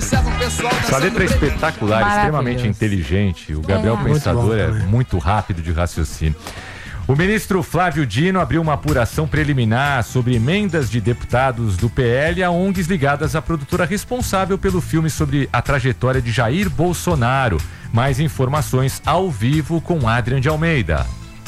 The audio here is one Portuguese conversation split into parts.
Essa letra é espetacular, extremamente inteligente. O Gabriel Pensador é muito rápido de raciocínio. O ministro Flávio Dino abriu uma apuração preliminar sobre emendas de deputados do PL a ONGs ligadas à produtora responsável pelo filme sobre a trajetória de Jair Bolsonaro. Mais informações ao vivo com Adrian de Almeida.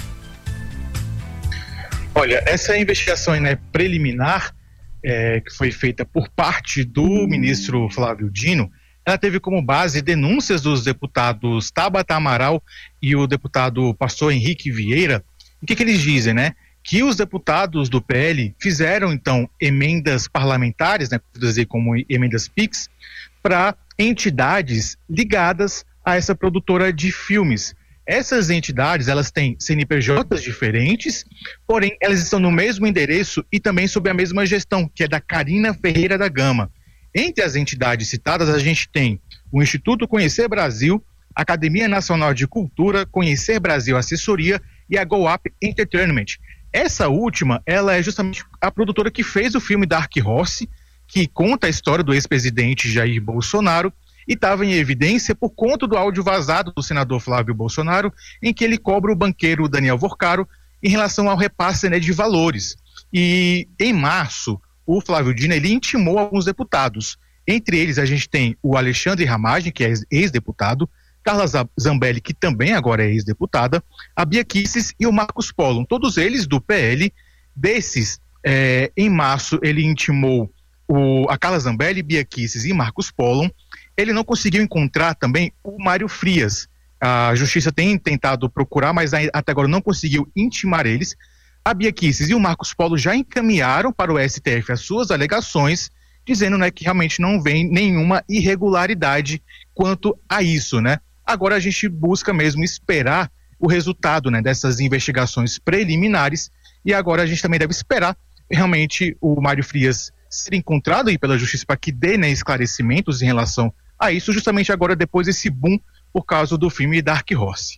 Olha, essa investigação preliminar que foi feita por parte do ministro Flávio Dino, ela teve como base denúncias dos deputados Tabata Amaral e o deputado pastor Henrique Vieira. O que eles dizem, que os deputados do PL fizeram, então, emendas parlamentares, dizer como emendas PIX, para entidades ligadas a essa produtora de filmes. Essas entidades, elas têm CNPJs diferentes, porém, elas estão no mesmo endereço e também sob a mesma gestão, que é da Carina Ferreira da Gama. Entre as entidades citadas, a gente tem o Instituto Conhecer Brasil, Academia Nacional de Cultura, Conhecer Brasil Assessoria e a Go Up Entertainment. Essa última, ela é justamente a produtora que fez o filme Dark Horse, que conta a história do ex-presidente Jair Bolsonaro e estava em evidência por conta do áudio vazado do senador Flávio Bolsonaro, em que ele cobra o banqueiro Daniel Vorcaro em relação ao repasse de valores. E em março, o Flávio Dino ele intimou alguns deputados. Entre eles, a gente tem o Alexandre Ramagem, que é ex-deputado, Carla Zambelli, que também agora é ex-deputada, a Bia Kicis e o Marcos Polo, todos eles do PL. Desses, em março, ele intimou a Carla Zambelli, Bia Kicis e Marcos Polo. Ele não conseguiu encontrar também o Mário Frias. A Justiça tem tentado procurar, mas até agora não conseguiu intimar eles. A Bia Kicis e o Marcos Polo já encaminharam para o STF as suas alegações, dizendo que realmente não vem nenhuma irregularidade quanto a isso, Agora a gente busca mesmo esperar o resultado, dessas investigações preliminares, e agora a gente também deve esperar realmente o Mário Frias ser encontrado aí pela Justiça para que dê esclarecimentos em relação a isso, justamente agora depois desse boom por causa do filme Dark Horse.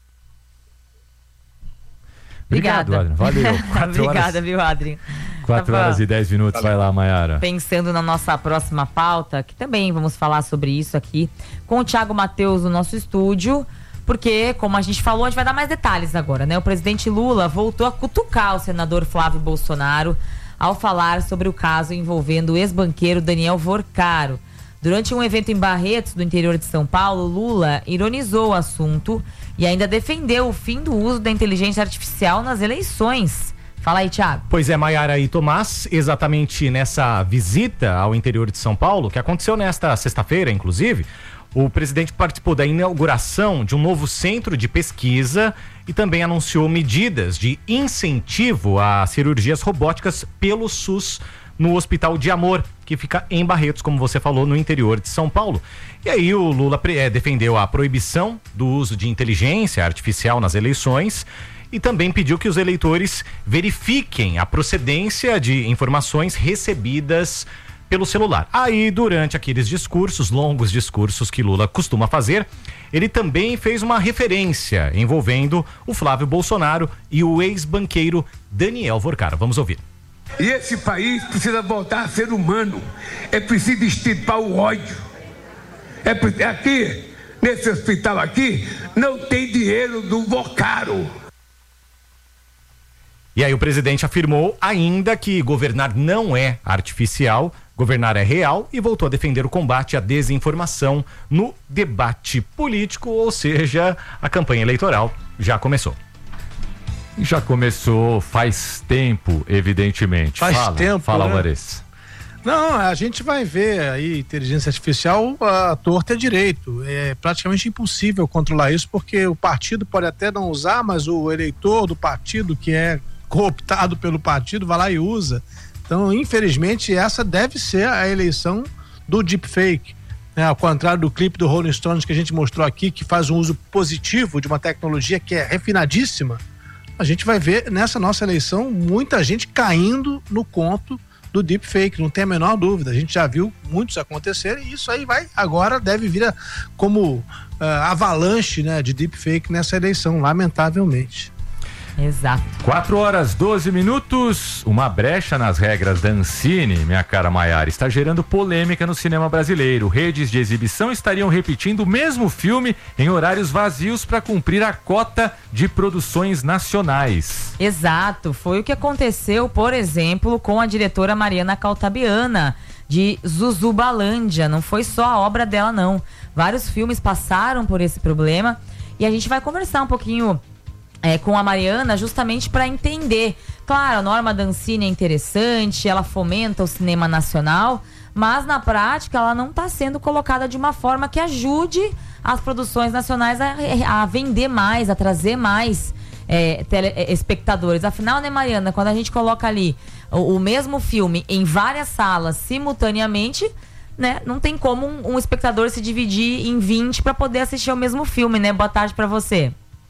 Obrigado, Adrian. Valeu. Obrigada, viu, Adrian? 4h10, vai lá, Mayara. Pensando na nossa próxima pauta, que também vamos falar sobre isso aqui, com o Thiago Matheus no nosso estúdio, porque, como a gente falou, a gente vai dar mais detalhes agora, O presidente Lula voltou a cutucar o senador Flávio Bolsonaro ao falar sobre o caso envolvendo o ex-banqueiro Daniel Vorcaro. Durante um evento em Barretos, do interior de São Paulo, Lula ironizou o assunto e ainda defendeu o fim do uso da inteligência artificial nas eleições. Fala aí, Thiago. Pois é, Mayara e Tomás, exatamente nessa visita ao interior de São Paulo, que aconteceu nesta sexta-feira, inclusive, o presidente participou da inauguração de um novo centro de pesquisa e também anunciou medidas de incentivo a cirurgias robóticas pelo SUS no Hospital de Amor, que fica em Barretos, como você falou, no interior de São Paulo. E aí o Lula defendeu a proibição do uso de inteligência artificial nas eleições e também pediu que os eleitores verifiquem a procedência de informações recebidas pelo celular. Aí, durante aqueles discursos, longos discursos que Lula costuma fazer, ele também fez uma referência envolvendo o Flávio Bolsonaro e o ex-banqueiro Daniel Vorcaro. Vamos ouvir. E esse país precisa voltar a ser humano. É preciso extirpar o ódio. Aqui, nesse hospital aqui, não tem dinheiro do Vorcaro. E aí o presidente afirmou ainda que governar não é artificial, governar é real, e voltou a defender o combate à desinformação no debate político, ou seja, a campanha eleitoral já começou. Já começou faz tempo, evidentemente. Fala, Alvarez. Não, a gente vai ver aí inteligência artificial à torta e à direito. É praticamente impossível controlar isso, porque o partido pode até não usar, mas o eleitor do partido, que é cooptado pelo partido, vai lá e usa. Então, infelizmente, essa deve ser a eleição do deepfake. Ao contrário do clipe do Rolling Stones que a gente mostrou aqui, que faz um uso positivo de uma tecnologia que é refinadíssima, a gente vai ver nessa nossa eleição muita gente caindo no conto do deepfake, não tem a menor dúvida. A gente já viu muitos acontecerem e isso aí agora deve vir como avalanche, de deepfake nessa eleição, lamentavelmente. Exato. 4h12. Uma brecha nas regras da Ancine, minha cara Maiara, está gerando polêmica no cinema brasileiro. Redes de exibição estariam repetindo o mesmo filme em horários vazios para cumprir a cota de produções nacionais. Exato. Foi o que aconteceu, por exemplo, com a diretora Mariana Caltabiana, de Zuzubalândia. Não foi só a obra dela, não. Vários filmes passaram por esse problema e a gente vai conversar um pouquinho com a Mariana, justamente para entender. Claro, a norma da Ancine é interessante, ela fomenta o cinema nacional, mas na prática ela não está sendo colocada de uma forma que ajude as produções nacionais a vender mais, a trazer mais espectadores. Afinal, né, Mariana, quando a gente coloca ali o mesmo filme em várias salas simultaneamente, né, não tem como um espectador se dividir em 20 para poder assistir ao mesmo filme, né? Boa tarde para você.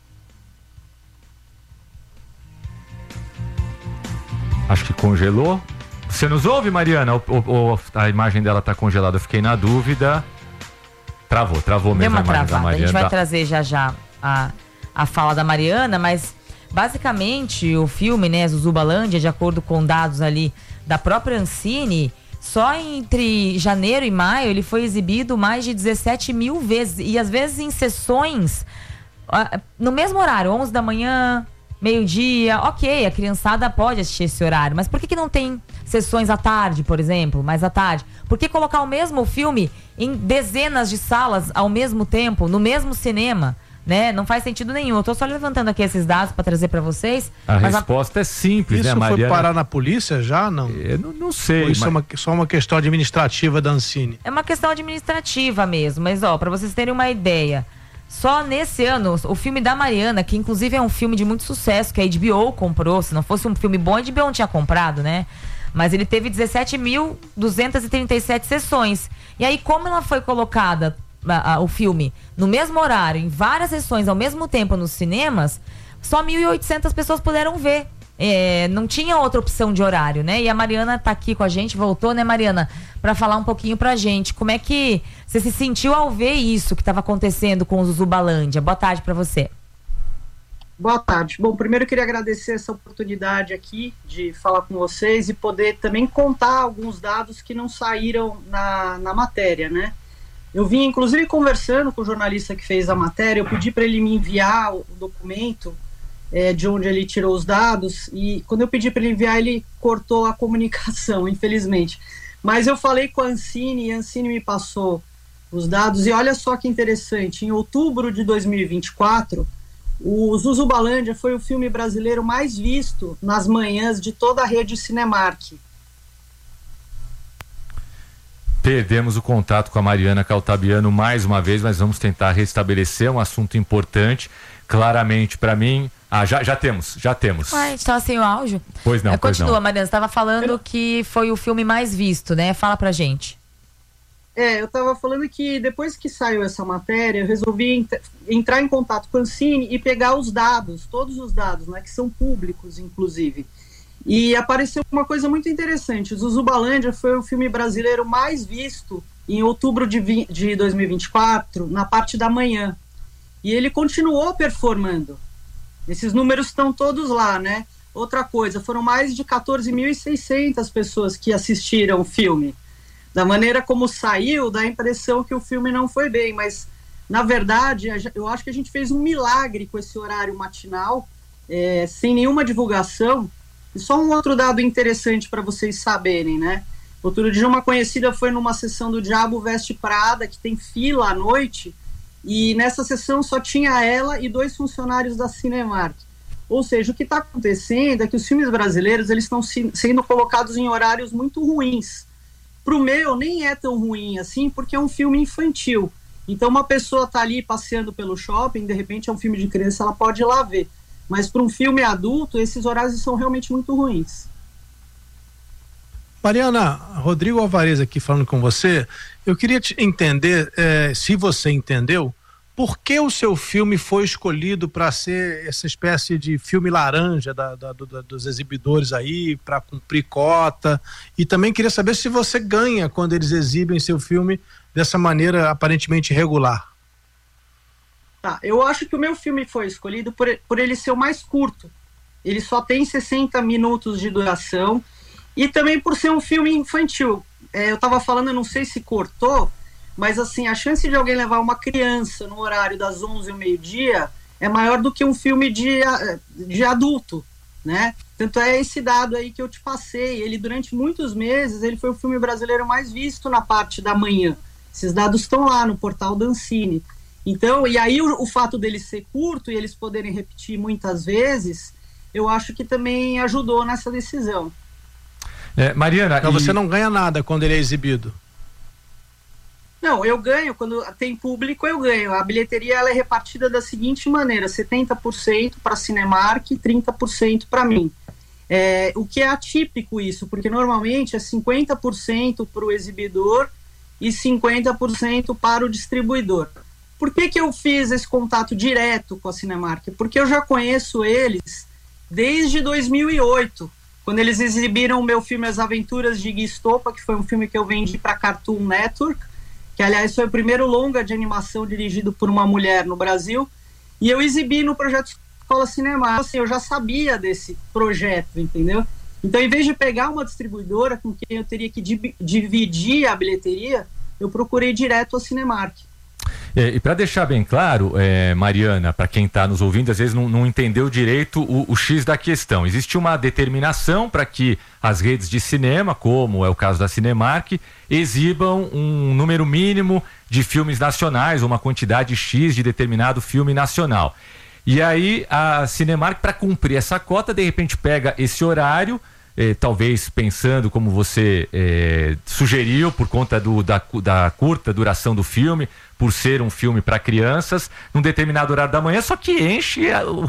Acho que congelou. Você nos ouve, Mariana? Ou a imagem dela tá congelada? Eu fiquei na dúvida. Travou mesmo a imagem da Mariana. A gente vai trazer já a fala da Mariana, mas basicamente o filme, né, Zuzubalândia, de acordo com dados ali da própria Ancine, só entre janeiro e maio ele foi exibido mais de 17 mil vezes. E às vezes em sessões no mesmo horário, 11 da manhã... meio-dia, ok, a criançada pode assistir esse horário, mas por que não tem sessões à tarde, por exemplo, mais à tarde? Por que colocar o mesmo filme em dezenas de salas ao mesmo tempo, no mesmo cinema, né? Não faz sentido nenhum. Eu tô só levantando aqui esses dados para trazer para vocês. A resposta é simples, isso, né, Mariana? Isso foi parar na polícia já, não? Eu não sei. Ou isso é só uma questão administrativa da Ancine? É uma questão administrativa mesmo, mas para vocês terem uma ideia, só nesse ano, o filme da Mariana, que inclusive é um filme de muito sucesso, que a HBO comprou, se não fosse um filme bom, a HBO não tinha comprado, né? Mas ele teve 17.237 sessões. E aí, como ela foi colocada, o filme, no mesmo horário, em várias sessões ao mesmo tempo nos cinemas, só 1.800 pessoas puderam ver. Não tinha outra opção de horário, né? E a Mariana tá aqui com a gente, voltou, né, Mariana, para falar um pouquinho pra gente. Como é que você se sentiu ao ver isso que estava acontecendo com o Zuzubalândia? Boa tarde para você. Boa tarde. Bom, primeiro eu queria agradecer essa oportunidade aqui de falar com vocês e poder também contar alguns dados que não saíram na matéria, né? Eu vim, inclusive, conversando com o jornalista que fez a matéria, eu pedi para ele me enviar o documento de onde ele tirou os dados, e quando eu pedi para ele enviar, ele cortou a comunicação, infelizmente. Mas eu falei com a Ancine, e a Ancine me passou os dados, e olha só que interessante, em outubro de 2024, o Zuzubalândia foi o filme brasileiro mais visto nas manhãs de toda a rede Cinemark. Perdemos o contato com a Mariana Caltabiano mais uma vez, mas vamos tentar restabelecer um assunto importante. Claramente, para mim... Já temos. Ué, a gente tava sem o áudio. Pois não, continua, Mariana, você estava falando que foi o filme mais visto, né? Fala pra gente. Eu estava falando que depois que saiu essa matéria, eu resolvi entrar em contato com a Ancine e pegar os dados, todos os dados, né, que são públicos, inclusive. E apareceu uma coisa muito interessante. O Zuzubalândia foi o filme brasileiro mais visto em outubro de 2024, na parte da manhã. E ele continuou performando. Esses números estão todos lá, né? Outra coisa, foram mais de 14.600 pessoas que assistiram o filme. Da maneira como saiu, dá a impressão que o filme não foi bem, mas, na verdade, eu acho que a gente fez um milagre com esse horário matinal, sem nenhuma divulgação. E só um outro dado interessante para vocês saberem, né? Outro dia uma conhecida foi numa sessão do Diabo Veste Prada, que tem fila à noite, e nessa sessão só tinha ela e 2 funcionários da Cinemark. Ou seja, o que está acontecendo é que os filmes brasileiros eles estão sendo colocados em horários muito ruins. Para o meu, nem é tão ruim assim, porque é um filme infantil. Então, uma pessoa está ali passeando pelo shopping, de repente é um filme de criança, ela pode ir lá ver. Mas para um filme adulto, esses horários são realmente muito ruins. Mariana, Rodrigo Alvarez aqui falando com você. Eu queria entender, se você entendeu, por que o seu filme foi escolhido para ser essa espécie de filme laranja dos exibidores aí, para cumprir cota, e também queria saber se você ganha quando eles exibem seu filme dessa maneira aparentemente regular. Tá, eu acho que o meu filme foi escolhido por ele ser o mais curto ele só tem 60 minutos de duração, e também por ser um filme infantil. Eu estava falando, eu não sei se cortou, mas assim, a chance de alguém levar uma criança no horário das 11 ao meio-dia é maior do que um filme de adulto, né? Tanto é esse dado aí que eu te passei. Ele, durante muitos meses, ele foi o filme brasileiro mais visto na parte da manhã. Esses dados estão lá no portal da Ancine. Então, e aí o fato dele ser curto e eles poderem repetir muitas vezes, eu acho que também ajudou nessa decisão. Mariana, então você não ganha nada quando ele é exibido? Não, eu ganho, quando tem público eu ganho. A bilheteria ela é repartida da seguinte maneira, 70% para a Cinemark e 30% para mim. O que é atípico isso, porque normalmente é 50% para o exibidor e 50% para o distribuidor. Por que eu fiz esse contato direto com a Cinemark? Porque eu já conheço eles desde 2008, quando eles exibiram o meu filme As Aventuras de Iggy Estopa, que foi um filme que eu vendi para a Cartoon Network, que aliás foi o primeiro longa de animação dirigido por uma mulher no Brasil, e eu exibi no projeto Escola Cinema. Assim, eu já sabia desse projeto, entendeu? Então, em vez de pegar uma distribuidora com quem eu teria que dividir a bilheteria, eu procurei direto a Cinemark. E para deixar bem claro, Mariana, para quem está nos ouvindo, às vezes não entendeu direito o X da questão. Existe uma determinação para que as redes de cinema, como é o caso da Cinemark, exibam um número mínimo de filmes nacionais, uma quantidade X de determinado filme nacional. E aí a Cinemark, para cumprir essa cota, de repente pega esse horário, talvez pensando como você sugeriu, por conta da curta duração do filme, por ser um filme para crianças, num determinado horário da manhã, só que enche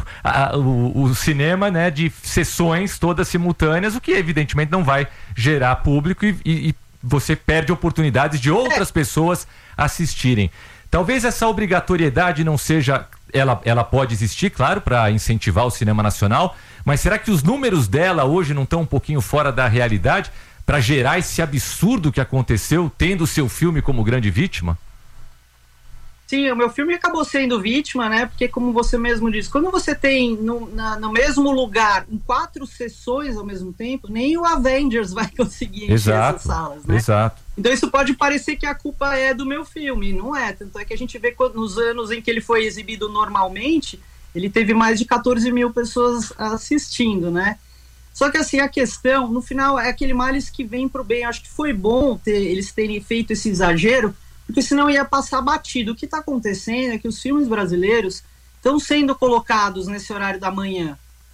o cinema, né, de sessões todas simultâneas, o que evidentemente não vai gerar público e você perde oportunidades de outras pessoas assistirem. Talvez essa obrigatoriedade não seja... Ela pode existir, claro, para incentivar o cinema nacional, mas será que os números dela hoje não estão um pouquinho fora da realidade para gerar esse absurdo que aconteceu, tendo o seu filme como grande vítima? Sim, o meu filme acabou sendo vítima, né? Porque, como você mesmo disse, quando você tem no mesmo lugar, em 4 sessões ao mesmo tempo, nem o Avengers vai conseguir encher essas salas, né? Exato. Então isso pode parecer que a culpa é do meu filme, não é? Tanto é que a gente vê que nos anos em que ele foi exibido normalmente, ele teve mais de 14 mil pessoas assistindo, né? Só que assim, a questão, no final, é aquele males que vem pro bem. Eu acho que foi bom eles terem feito esse exagero, porque senão ia passar batido. O que está acontecendo é que os filmes brasileiros estão sendo colocados nesse horário da manhã,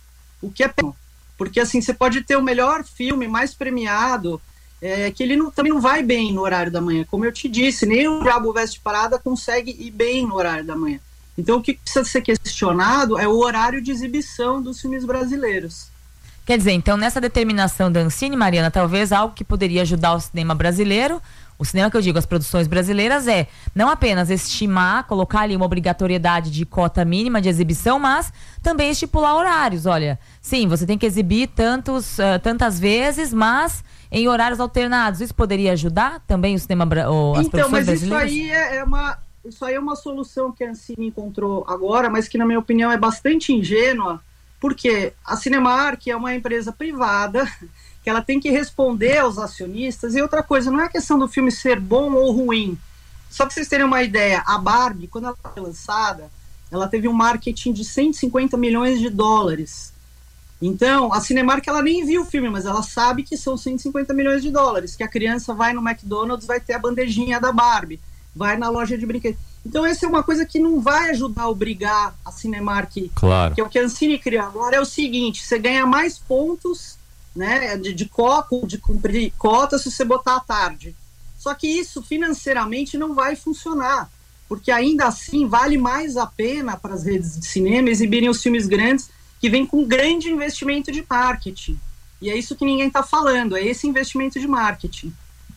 o que é péssimo, porque assim, você pode ter o melhor filme, mais premiado, que ele também não vai bem no horário da manhã. Como eu te disse, nem o Diabo Veste Prada consegue ir bem no horário da manhã. Então o que precisa ser questionado é o horário de exibição dos filmes brasileiros. Quer dizer, então nessa determinação da Ancine, Mariana, talvez algo que poderia ajudar o cinema brasileiro, o cinema que eu digo, as produções brasileiras, não apenas estimar, colocar ali uma obrigatoriedade de cota mínima de exibição, mas também estipular horários. Olha, sim, você tem que exibir tantas vezes, mas em horários alternados. Isso poderia ajudar também o cinema, as produções brasileiras? Então, mas isso aí é uma solução que a Ancine encontrou agora, mas que na minha opinião é bastante ingênua, porque a Cinemark é uma empresa privada que ela tem que responder aos acionistas. E outra coisa, não é a questão do filme ser bom ou ruim. Só para vocês terem uma ideia, a Barbie, quando ela foi lançada, ela teve um marketing de 150 milhões de dólares. Então, a Cinemark, ela nem viu o filme, mas ela sabe que são 150 milhões de dólares, que a criança vai no McDonald's, vai ter a bandejinha da Barbie, vai na loja de brinquedos. Então, essa é uma coisa que não vai ajudar a obrigar a Cinemark. Claro. Que é o que a Ancine criou agora, é o seguinte: você ganha mais pontos, né, de cumprir cota se você botar à tarde. Só que isso financeiramente não vai funcionar, porque ainda assim vale mais a pena para as redes de cinema exibirem os filmes grandes que vêm com grande investimento de marketing. E é isso que ninguém está falando, é esse investimento de marketing.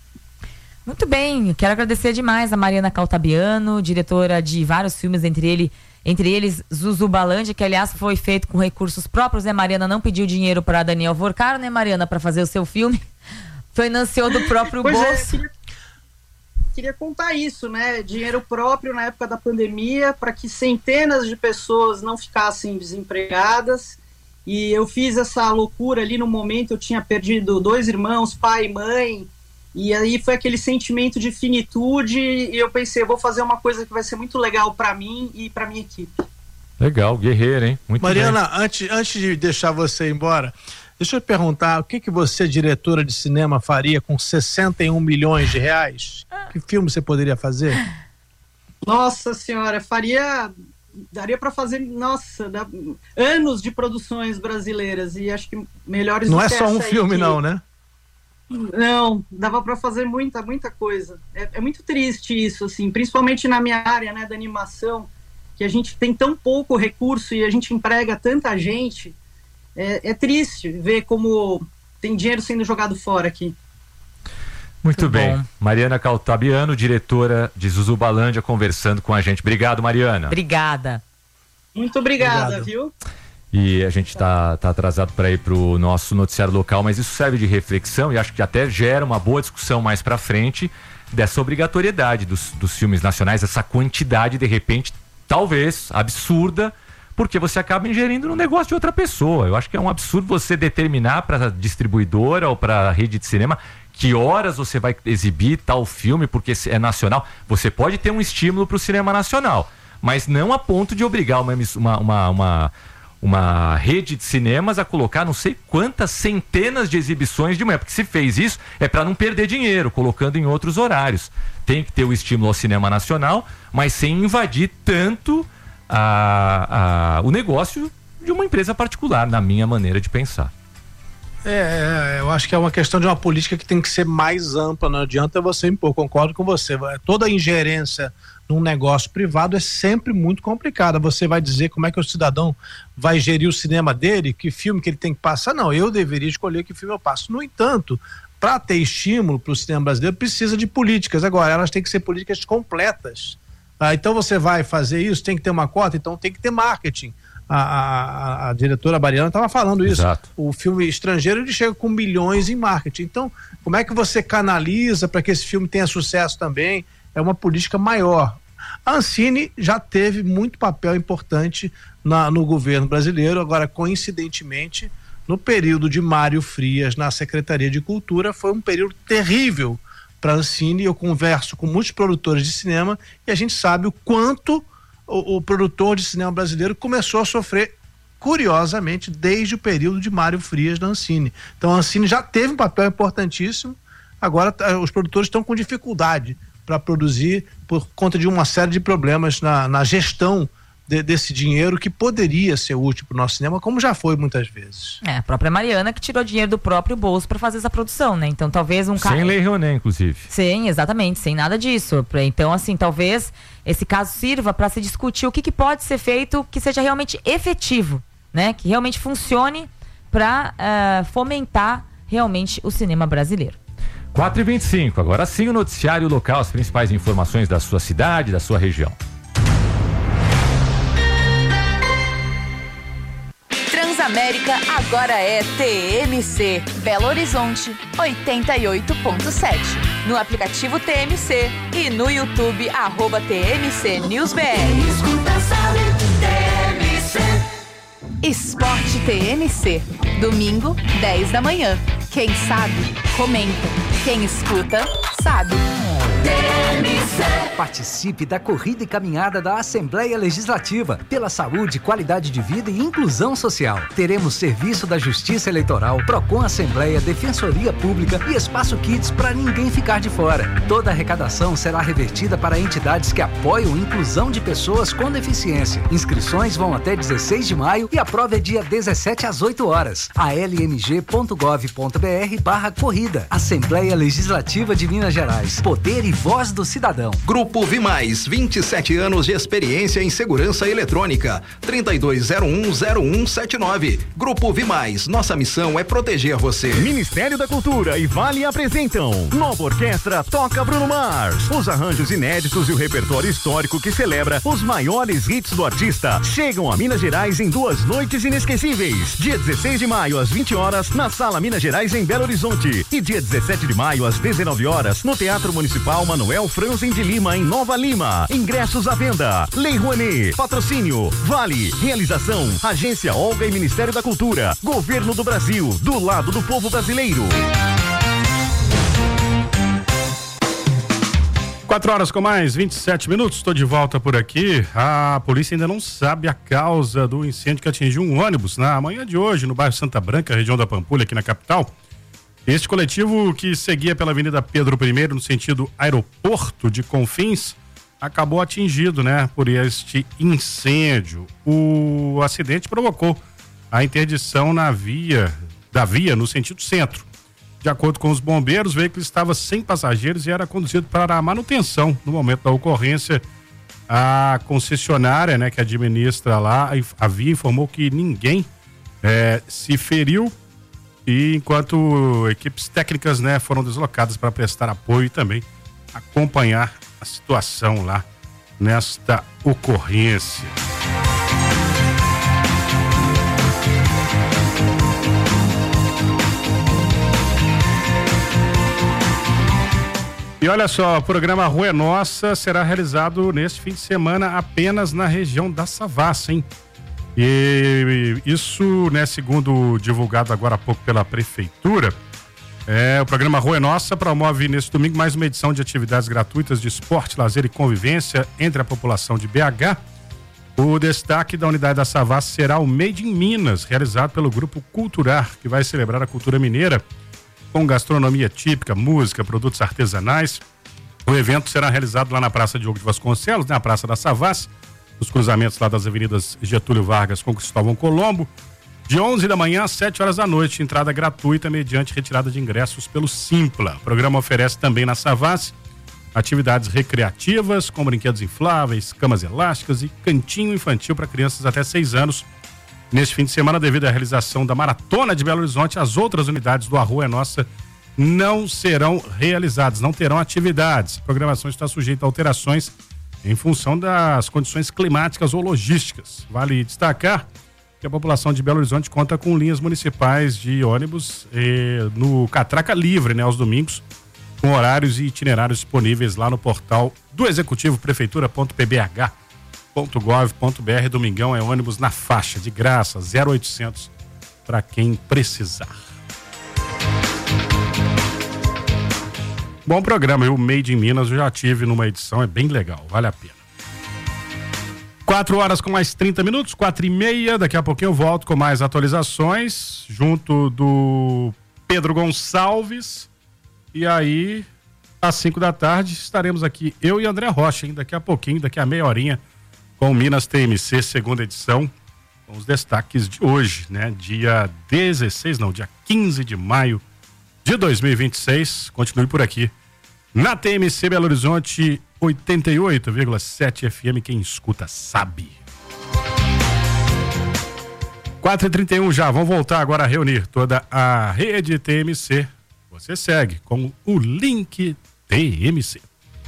Muito bem, quero agradecer demais a Mariana Caltabiano, diretora de vários filmes, entre eles Zuzubalândia, que aliás foi feito com recursos próprios, né, Mariana? Não pediu dinheiro para Daniel Vorcaro, né, Mariana, para fazer o seu filme. Financiou do próprio bolso. Queria contar isso, né? Dinheiro próprio na época da pandemia, para que centenas de pessoas não ficassem desempregadas. E eu fiz essa loucura ali no momento, eu tinha perdido 2 irmãos, pai e mãe, e aí foi aquele sentimento de finitude, e eu pensei, eu vou fazer uma coisa que vai ser muito legal para mim e para minha equipe. Legal, guerreiro, hein? Muito Mariana, bem. antes de deixar você ir embora, deixa eu perguntar, o que você, diretora de cinema, faria com 61 milhões de reais? Que filme você poderia fazer? Nossa senhora, daria para fazer, anos de produções brasileiras, e acho que melhores não do é que só um essa filme aí, não, né? Não, dava para fazer muita coisa. É muito triste isso, assim, principalmente na minha área, né, da animação, que a gente tem tão pouco recurso e a gente emprega tanta gente. É triste ver como tem dinheiro sendo jogado fora aqui. Muito bem. Bom. Mariana Caltabiano, diretora de Zuzubalândia, conversando com a gente. Obrigado, Mariana. Obrigada. Muito obrigada, viu? E a gente tá atrasado para ir pro nosso noticiário local, mas isso serve de reflexão e acho que até gera uma boa discussão mais para frente dessa obrigatoriedade dos filmes nacionais, essa quantidade, de repente, talvez absurda, porque você acaba ingerindo no negócio de outra pessoa. Eu acho que é um absurdo você determinar para distribuidora ou para rede de cinema que horas você vai exibir tal filme porque é nacional. Você pode ter um estímulo para o cinema nacional, mas não a ponto de obrigar uma rede de cinemas a colocar não sei quantas centenas de exibições de manhã, porque se fez isso é para não perder dinheiro, colocando em outros horários. Tem que ter o estímulo ao cinema nacional, mas sem invadir tanto o negócio de uma empresa particular, na minha maneira de pensar. Eu acho que é uma questão de uma política que tem que ser mais ampla, não adianta você impor, concordo com você, toda ingerência num negócio privado é sempre muito complicada. Você vai dizer como é que o cidadão vai gerir o cinema dele, que filme que ele tem que passar? Não, eu deveria escolher que filme eu passo. No entanto, para ter estímulo para o cinema brasileiro, precisa de políticas. Agora, elas têm que ser políticas completas. Então você vai fazer isso, tem que ter uma cota, então tem que ter marketing. A diretora Mariana estava falando isso. Exato. O filme estrangeiro ele chega com milhões em marketing. Então, como é que você canaliza para que esse filme tenha sucesso também? É uma política maior. A Ancine já teve muito papel importante no governo brasileiro. Agora, coincidentemente, no período de Mário Frias na Secretaria de Cultura, foi um período terrível para a Ancine. Eu converso com muitos produtores de cinema e a gente sabe o quanto o produtor de cinema brasileiro começou a sofrer, curiosamente, desde o período de Mário Frias na Ancine. Então a Ancine já teve um papel importantíssimo, agora os produtores estão com dificuldade para produzir por conta de uma série de problemas na gestão desse dinheiro que poderia ser útil para o nosso cinema, como já foi muitas vezes. A própria Mariana que tirou dinheiro do próprio bolso para fazer essa produção, né? Então talvez Sem Lei Rouanet, inclusive. Sim, exatamente, sem nada disso. Então, assim, talvez esse caso sirva para se discutir o que pode ser feito que seja realmente efetivo, né? Que realmente funcione para fomentar realmente o cinema brasileiro. 4h25, agora sim o noticiário local, as principais informações da sua cidade, da sua região. Transamérica agora é TMC, Belo Horizonte 88.7. No aplicativo TMC e no YouTube @TMC NewsBR. Esporte TMC, domingo 10 da manhã. Quem sabe, comenta. Quem escuta, sabe. Participe da corrida e caminhada da Assembleia Legislativa pela saúde, qualidade de vida e inclusão social. Teremos serviço da Justiça Eleitoral, Procon Assembleia, Defensoria Pública e Espaço Kids para ninguém ficar de fora. Toda a arrecadação será revertida para entidades que apoiam a inclusão de pessoas com deficiência. Inscrições vão até 16 de maio e a prova é dia 17 às 8 horas. almg.gov.br/corrida. Assembleia Legislativa de Minas Gerais. Poder e voz do cidadão. Grupo Vimais, 27 anos de experiência em segurança eletrônica. 32010179. Grupo Vimais, nossa missão é proteger você. Ministério da Cultura e Vale apresentam Nova Orquestra Toca Bruno Mars. Os arranjos inéditos e o repertório histórico que celebra os maiores hits do artista chegam a Minas Gerais em 2 noites inesquecíveis. Dia 16 de maio às 20 horas na Sala Minas Gerais em Belo Horizonte e dia 17 de maio às 19 horas no Teatro Municipal Manuel Franzen de Lima, em Nova Lima. Ingressos à venda. Lei Rouanet. Patrocínio Vale. Realização Agência Olga e Ministério da Cultura. Governo do Brasil, do lado do povo brasileiro. 4 horas com mais 27 minutos, estou de volta por aqui. A polícia ainda não sabe a causa do incêndio que atingiu um ônibus na manhã de hoje no bairro Santa Branca, região da Pampulha, aqui na capital. Este coletivo, que seguia pela Avenida Pedro I no sentido aeroporto de Confins, acabou atingido, por este incêndio. O acidente provocou a interdição da via no sentido centro. De acordo com os bombeiros, o veículo estava sem passageiros e era conduzido para a manutenção. No momento da ocorrência, a concessionária, que administra lá a via, informou que ninguém se feriu, e enquanto equipes técnicas foram deslocadas para prestar apoio e também acompanhar a situação lá nesta ocorrência. E olha só, o programa Rua é Nossa será realizado neste fim de semana apenas na região da Savassi, hein? E isso, segundo divulgado agora há pouco pela Prefeitura, o programa Rua é Nossa promove neste domingo mais uma edição de atividades gratuitas de esporte, lazer e convivência entre a população de BH. O destaque da unidade da Savassi será o Made in Minas, realizado pelo Grupo Culturar, que vai celebrar a cultura mineira com gastronomia típica, música, produtos artesanais. O evento será realizado lá na Praça Diogo de Vasconcelos, na Praça da Savassi, nos cruzamentos lá das avenidas Getúlio Vargas com Cristóvão Colombo, de 11 da manhã às 7 horas da noite, entrada gratuita mediante retirada de ingressos pelo Simpla. O programa oferece também na Savassi atividades recreativas, com brinquedos infláveis, camas elásticas e cantinho infantil para crianças até 6 anos. Neste fim de semana, devido à realização da Maratona de Belo Horizonte, as outras unidades do A Rua é Nossa não serão realizadas, não terão atividades. A programação está sujeita a alterações em função das condições climáticas ou logísticas. Vale destacar que a população de Belo Horizonte conta com linhas municipais de ônibus no Catraca Livre, aos domingos, com horários e itinerários disponíveis lá no portal do Executivo, prefeitura.pbh.gov.br. Domingão é ônibus na faixa, de graça, 0800 para quem precisar. Bom programa, o Made in Minas eu já tive numa edição, é bem legal, vale a pena. 4 horas com mais 30 minutos, 4h30, daqui a pouquinho eu volto com mais atualizações, junto do Pedro Gonçalves, e aí, às 5 da tarde, estaremos aqui, eu e André Rocha, hein? Daqui a pouquinho, daqui a meia horinha, com o Minas TMC, segunda edição, com os destaques de hoje, dia 15 de maio de 2026. Continue por aqui na TMC Belo Horizonte 88,7 FM, quem escuta sabe. 4h31 já, vamos voltar agora a reunir toda a rede TMC. Você segue com o link TMC.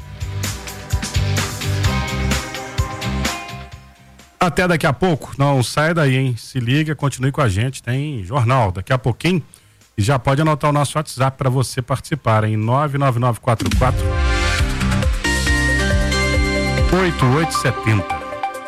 Até daqui a pouco, não sai daí, hein? Se liga, continue com a gente, tem jornal daqui a pouquinho. E já pode anotar o nosso WhatsApp para você participar em 99944 8870.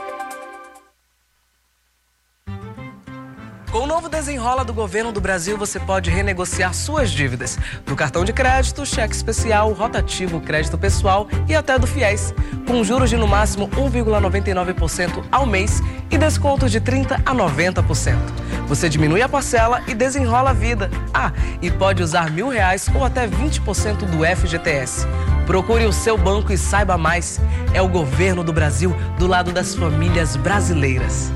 Com o novo Desenrola do Governo do Brasil, você pode renegociar suas dívidas do cartão de crédito, cheque especial, rotativo, crédito pessoal e até do FIES, com juros de no máximo 1,99% ao mês e descontos de 30% a 90%. Você diminui a parcela e desenrola a vida. E pode usar R$1.000 ou até 20% do FGTS. Procure o seu banco e saiba mais. É o Governo do Brasil do lado das famílias brasileiras.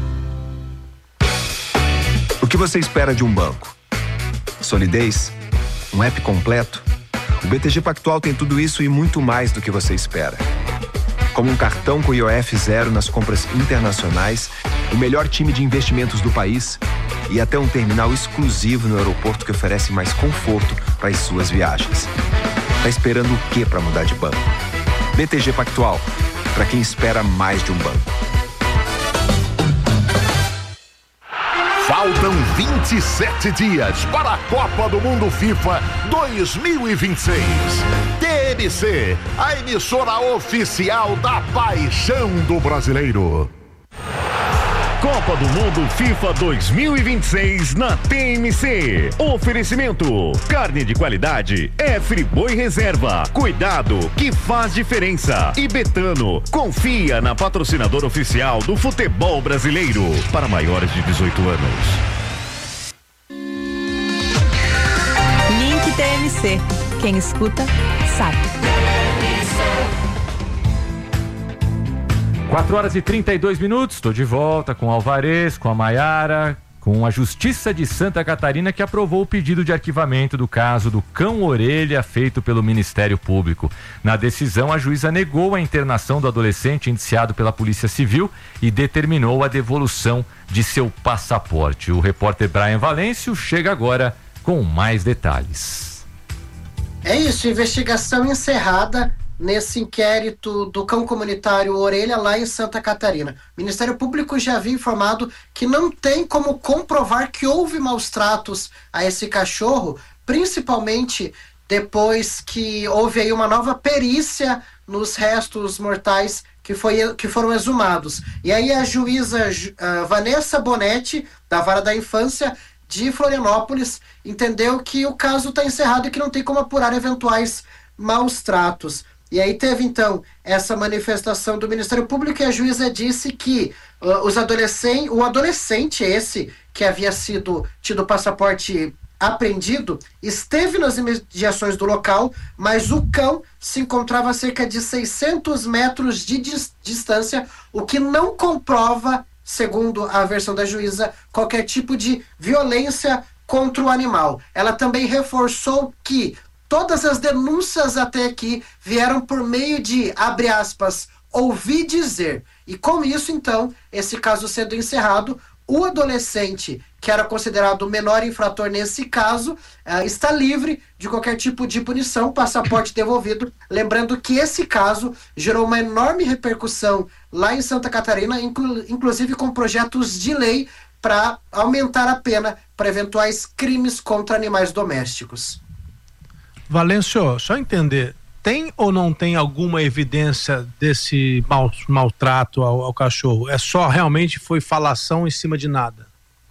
O que você espera de um banco? Solidez? Um app completo? O BTG Pactual tem tudo isso e muito mais do que você espera. Como um cartão com IOF zero nas compras internacionais, o melhor time de investimentos do país e até um terminal exclusivo no aeroporto que oferece mais conforto para as suas viagens. Tá esperando o quê para mudar de banco? BTG Pactual, para quem espera mais de um banco. Faltam 27 dias para a Copa do Mundo FIFA 2026. TMC, a emissora oficial da paixão do brasileiro. Copa do Mundo FIFA 2026 na TMC. Oferecimento: carne de qualidade é Friboi Reserva. Cuidado que faz diferença. E Betano, confia na patrocinadora oficial do futebol brasileiro. Para maiores de 18 anos. Link TMC. Quem escuta, sabe. 4h32, estou de volta com o Alvarez, com a Maiara, com a Justiça de Santa Catarina, que aprovou o pedido de arquivamento do caso do cão-orelha feito pelo Ministério Público. Na decisão, a juíza negou a internação do adolescente indiciado pela Polícia Civil e determinou a devolução de seu passaporte. O repórter Brian Valêncio chega agora com mais detalhes. É isso, investigação encerrada nesse inquérito do cão comunitário Orelha lá em Santa Catarina. O Ministério Público já havia informado que não tem como comprovar que houve maus tratos a esse cachorro, principalmente depois que houve aí uma nova perícia nos restos mortais que foram exumados. E aí a juíza Vanessa Bonetti, da Vara da Infância de Florianópolis, entendeu que o caso está encerrado e que não tem como apurar eventuais maus tratos. E aí teve, então, essa manifestação do Ministério Público e a juíza disse que o adolescente esse, que havia tido o passaporte apreendido, esteve nas imediações do local, mas o cão se encontrava a cerca de 600 metros de distância, o que não comprova, segundo a versão da juíza, qualquer tipo de violência contra o animal. Ela também reforçou que todas as denúncias até aqui vieram por meio de, abre aspas, ouvi dizer. E com isso, então, esse caso sendo encerrado, o adolescente, que era considerado o menor infrator nesse caso, está livre de qualquer tipo de punição, passaporte devolvido. Lembrando que esse caso gerou uma enorme repercussão lá em Santa Catarina, inclusive com projetos de lei para aumentar a pena para eventuais crimes contra animais domésticos. Valêncio, só entender, tem ou não tem alguma evidência desse maltrato ao cachorro? É só realmente foi falação em cima de nada?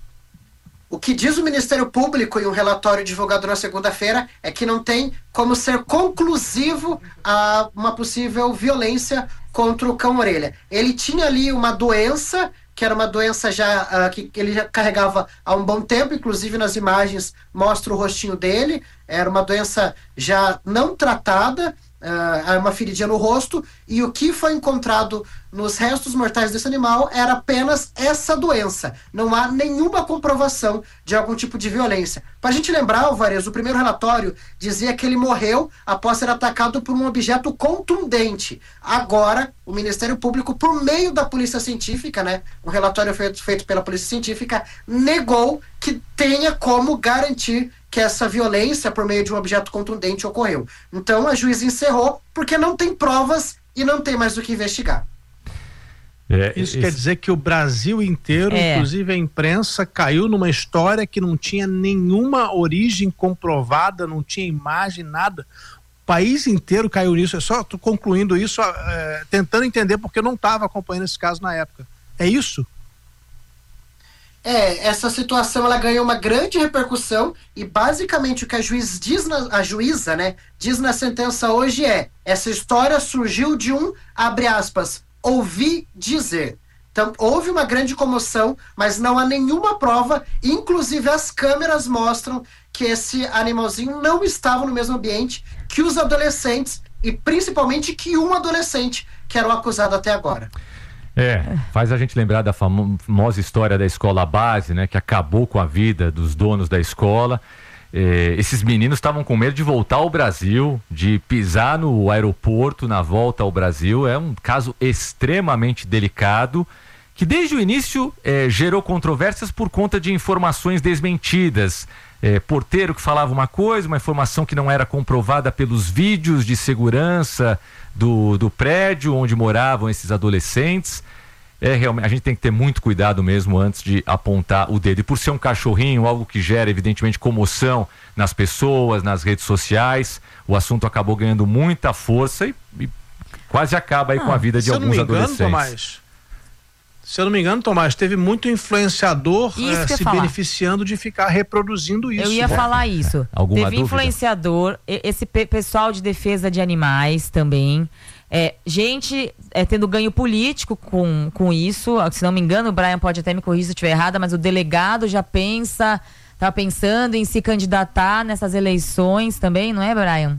O que diz o Ministério Público em um relatório divulgado na segunda-feira é que não tem como ser conclusivo a uma possível violência contra o cão-orelha. Ele tinha ali uma doença, que era uma doença já que ele já carregava há um bom tempo, inclusive nas imagens mostra o rostinho dele, era uma doença já não tratada, uma feridinha no rosto, e o que foi encontrado nos restos mortais desse animal era apenas essa doença. Não há nenhuma comprovação de algum tipo de violência. Para a gente lembrar, Alvarez, o primeiro relatório dizia que ele morreu após ser atacado por um objeto contundente. Agora, o Ministério Público, por meio da Polícia Científica, né, um relatório feito pela Polícia Científica, negou que tenha como garantir que essa violência por meio de um objeto contundente ocorreu. Então a juíza encerrou porque não tem provas e não tem mais o que investigar. Isso quer dizer que o Brasil inteiro, inclusive a imprensa, caiu numa história que não tinha nenhuma origem comprovada, não tinha imagem, nada. O país inteiro caiu nisso. Eu só estou concluindo isso, tentando entender porque eu não estava acompanhando esse caso na época. É isso? Essa situação ela ganhou uma grande repercussão e basicamente o que a juíza diz na sentença hoje essa história surgiu de abre aspas, ouvi dizer. Então houve uma grande comoção, mas não há nenhuma prova, inclusive as câmeras mostram que esse animalzinho não estava no mesmo ambiente que os adolescentes e principalmente que um adolescente que era o acusado até agora. Faz a gente lembrar da famosa história da escola base, né, que acabou com a vida dos donos da escola. Esses meninos estavam com medo de voltar ao Brasil, de pisar no aeroporto na volta ao Brasil. É um caso extremamente delicado, que desde o início gerou controvérsias por conta de informações desmentidas. Porteiro que falava uma coisa, uma informação que não era comprovada pelos vídeos de segurança do prédio onde moravam esses adolescentes. realmente, a gente tem que ter muito cuidado mesmo antes de apontar o dedo. E por ser um cachorrinho, algo que gera evidentemente comoção nas pessoas, nas redes sociais, o assunto acabou ganhando muita força e quase acaba aí com a vida de alguns adolescentes. Se eu não me engano, Tomás, teve muito influenciador se beneficiando de ficar reproduzindo isso. Eu ia falar isso. Alguma teve dúvida? Influenciador, esse pessoal de defesa de animais também. Gente tendo ganho político com isso. Se não me engano, o Brian pode até me corrigir se eu estiver errada, mas o delegado já tá pensando em se candidatar nessas eleições também, não é, Brian?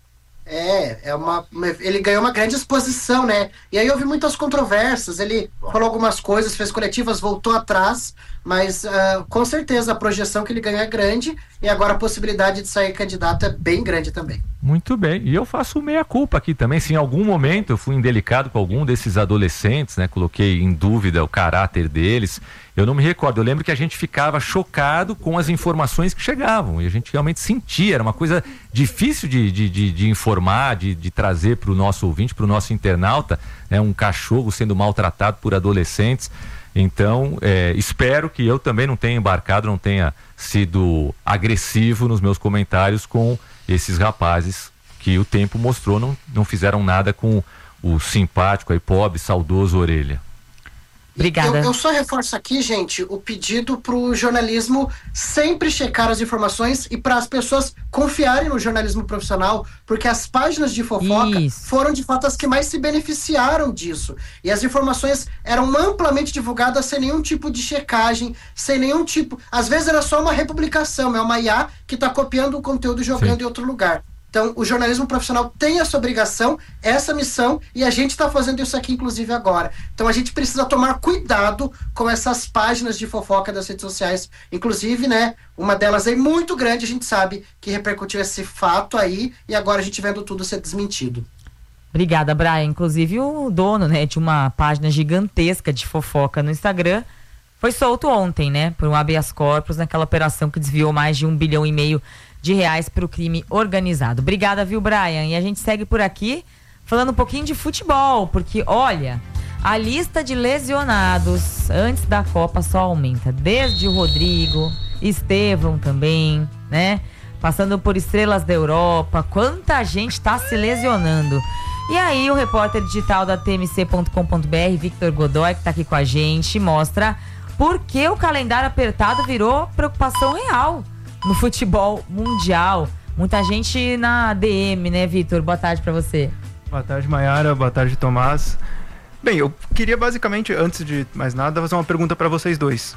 Ele ganhou uma grande exposição, né? E aí houve muitas controvérsias, ele falou algumas coisas, fez coletivas, voltou atrás, mas com certeza a projeção que ele ganhou é grande e agora a possibilidade de sair candidato é bem grande também. Muito bem, e eu faço meia-culpa aqui também, se em algum momento eu fui indelicado com algum desses adolescentes, né, coloquei em dúvida o caráter deles, eu não me recordo, eu lembro que a gente ficava chocado com as informações que chegavam, e a gente realmente sentia, era uma coisa difícil de informar, de trazer para o nosso ouvinte, para o nosso internauta, né, um cachorro sendo maltratado por adolescentes. Então, espero que eu também não tenha embarcado, não tenha sido agressivo nos meus comentários com esses rapazes que o tempo mostrou não fizeram nada com o simpático e pobre, saudoso Orelha. Obrigada. Eu só reforço aqui, gente, o pedido para o jornalismo sempre checar as informações e para as pessoas confiarem no jornalismo profissional, porque as páginas de fofoca foram de fato as que mais se beneficiaram disso. E as informações eram amplamente divulgadas sem nenhum tipo de checagem, sem nenhum tipo... Às vezes era só uma republicação, é uma IA que está copiando o conteúdo e jogando em outro lugar. Então, o jornalismo profissional tem essa obrigação, essa missão, e a gente está fazendo isso aqui, inclusive, agora. Então, a gente precisa tomar cuidado com essas páginas de fofoca das redes sociais. Inclusive, né, uma delas é muito grande, a gente sabe que repercutiu esse fato aí, e agora a gente vendo tudo ser desmentido. Obrigada, Brian. Inclusive, o dono, né, de uma página gigantesca de fofoca no Instagram foi solto ontem, né, por um habeas corpus naquela operação que desviou mais de R$1,5 bilhão de reais para o crime organizado. Obrigada, viu, Brian? E a gente segue por aqui falando um pouquinho de futebol, porque, olha, a lista de lesionados antes da Copa só aumenta. Desde o Rodrigo, Estevão também, né? Passando por estrelas da Europa. Quanta gente está se lesionando. E aí o repórter digital da tmc.com.br, Victor Godoy, que está aqui com a gente, mostra por que o calendário apertado virou preocupação real no futebol mundial. Muita gente na DM, né, Vitor? Boa tarde pra você. Boa tarde, Maiara. Boa tarde, Tomás. Bem, eu queria basicamente, antes de mais nada, fazer uma pergunta pra vocês dois.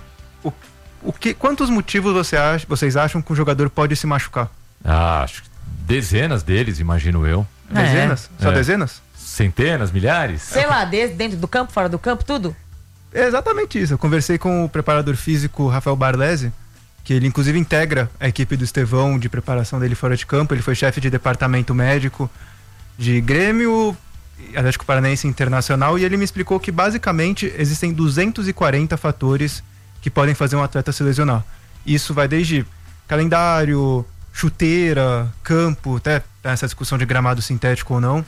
Quantos motivos vocês acham que um jogador pode se machucar? Acho que dezenas deles, imagino eu. Dezenas? Só dezenas? Centenas, milhares? Sei lá, dentro do campo, fora do campo, tudo? É exatamente isso. Eu conversei com o preparador físico Rafael Barlesi, que ele inclusive integra a equipe do Estevão de preparação dele fora de campo. Ele foi chefe de departamento médico de Grêmio, Atlético Paranaense Internacional, e ele me explicou que basicamente existem 240 fatores que podem fazer um atleta se lesionar. Isso vai desde calendário, chuteira, campo, até essa discussão de gramado sintético ou não.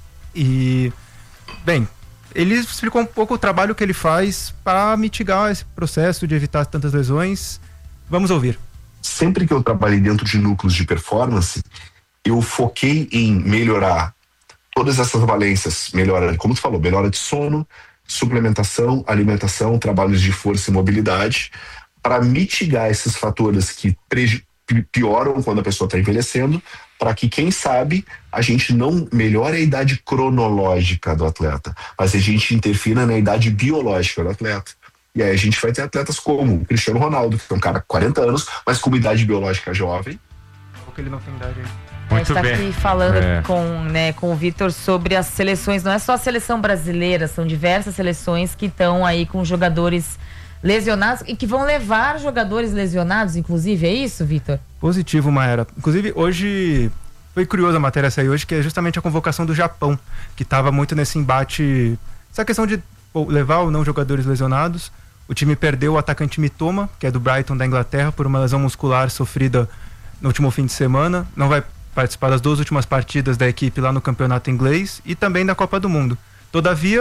E, bem, ele explicou um pouco o trabalho que ele faz para mitigar esse processo de evitar tantas lesões. Vamos ouvir. Sempre que eu trabalhei dentro de núcleos de performance, eu foquei em melhorar todas essas valências, como tu falou, melhora de sono, suplementação, alimentação, trabalhos de força e mobilidade, para mitigar esses fatores que pioram quando a pessoa está envelhecendo, para que, quem sabe, a gente não melhore a idade cronológica do atleta, mas a gente interfira na idade biológica do atleta. E aí a gente vai ter atletas como o Cristiano Ronaldo, que é um cara com 40 anos, mas com uma idade biológica jovem. Porque ele não tem idade aí. A gente está aqui falando com o Vitor sobre as seleções. Não é só a seleção brasileira, são diversas seleções que estão aí com jogadores lesionados e que vão levar jogadores lesionados, inclusive. É isso, Vitor? Positivo, Maera. Inclusive, hoje foi curioso a matéria sair hoje, que é justamente a convocação do Japão, que estava muito nesse embate, essa questão de levar ou não jogadores lesionados. O time perdeu o atacante Mitoma, que é do Brighton da Inglaterra, por uma lesão muscular sofrida no último fim de semana. Não vai participar das 2 últimas partidas da equipe lá no campeonato inglês e também da Copa do Mundo. Todavia,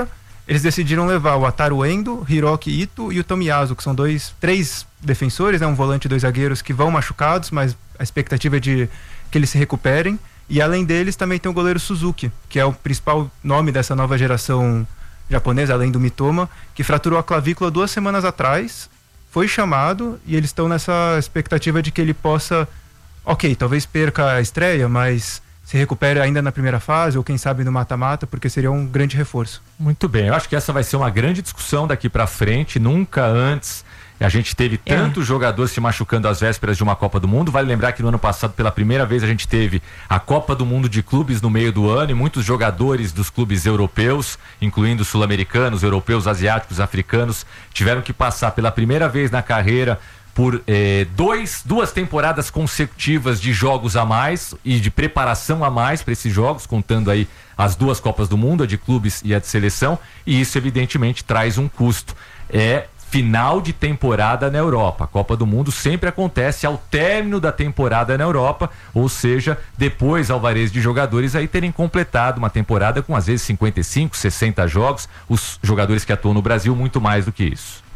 eles decidiram levar o Ataru Endo, Hiroki Ito e o Tomiyasu, que são três defensores, né, um volante e 2 zagueiros que vão machucados, mas a expectativa é de que eles se recuperem. E além deles também tem o goleiro Suzuki, que é o principal nome dessa nova geração japonesa, além do Mitoma, que fraturou a clavícula 2 semanas atrás, foi chamado e eles estão nessa expectativa de que ele possa, talvez perca a estreia, mas se recupere ainda na primeira fase ou quem sabe no mata-mata, porque seria um grande reforço. Muito bem, eu acho que essa vai ser uma grande discussão daqui para frente. Nunca antes a gente teve tantos jogadores se machucando às vésperas de uma Copa do Mundo. Vale lembrar que no ano passado, pela primeira vez, a gente teve a Copa do Mundo de clubes no meio do ano e muitos jogadores dos clubes europeus, incluindo sul-americanos, europeus, asiáticos, africanos, tiveram que passar pela primeira vez na carreira por duas temporadas consecutivas de jogos a mais e de preparação a mais para esses jogos, contando aí as 2 Copas do Mundo, a de clubes e a de seleção, e isso evidentemente traz um custo. Final de temporada na Europa. A Copa do Mundo sempre acontece ao término da temporada na Europa, ou seja, depois alvarez de jogadores aí terem completado uma temporada com às vezes 55, 60 jogos, os jogadores que atuam no Brasil muito mais do que isso.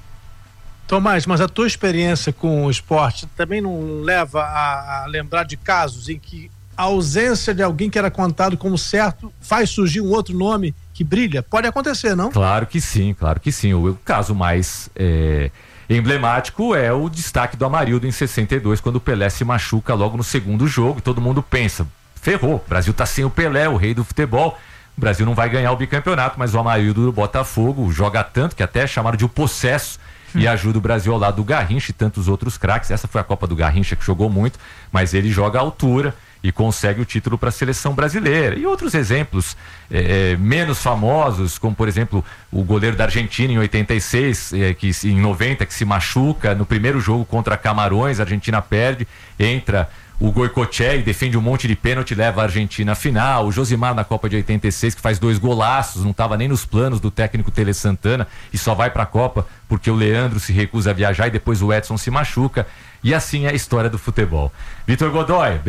Tomás, mas a tua experiência com o esporte também não leva a lembrar de casos em que a ausência de alguém que era contado como certo faz surgir um outro nome que brilha? Pode acontecer, não? Claro que sim. O caso mais emblemático é o destaque do Amarildo em 62, quando o Pelé se machuca logo no segundo jogo e todo mundo pensa, ferrou, o Brasil tá sem o Pelé, o rei do futebol, o Brasil não vai ganhar o bicampeonato, mas o Amarildo do Botafogo joga tanto que até é chamado de o possesso e ajuda o Brasil ao lado do Garrincha e tantos outros craques. Essa foi a Copa do Garrincha, que jogou muito, mas ele joga à altura e consegue o título para a seleção brasileira. E outros exemplos menos famosos, como por exemplo o goleiro da Argentina em 86, em 90, que se machuca no primeiro jogo contra Camarões, a Argentina perde, entra o Goicoechea e defende um monte de pênalti, leva a Argentina à final. O Josimar na Copa de 86, que faz 2 golaços, não estava nem nos planos do técnico Tele Santana e só vai para a Copa porque o Leandro se recusa a viajar e depois o Edson se machuca. E assim é a história do futebol. Vitor Godoy,